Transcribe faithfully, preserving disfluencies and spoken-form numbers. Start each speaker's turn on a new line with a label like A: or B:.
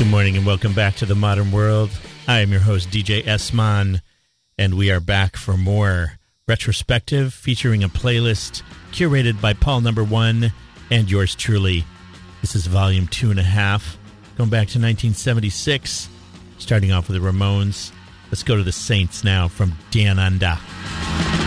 A: Good morning and welcome back to the Modern World. I am your host, D J S-Man, and we are back for more retrospective featuring a playlist curated by Paul Number One and yours truly. This is volume two and a half, going back to nineteen seventy-six, starting off with the Ramones. Let's go to the Saints now from Down Under.